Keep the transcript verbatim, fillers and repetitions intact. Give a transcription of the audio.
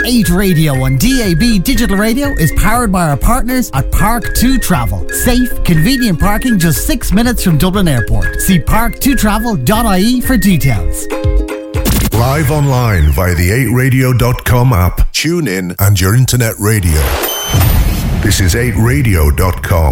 eight Radio on D A B Digital Radio is powered by our partners at Park two Travel. Safe, convenient parking just six minutes from Dublin Airport. See park two travel dot I E for details. Live online via the eight radio dot com app. Tune in and your internet radio. This is eight radio dot com.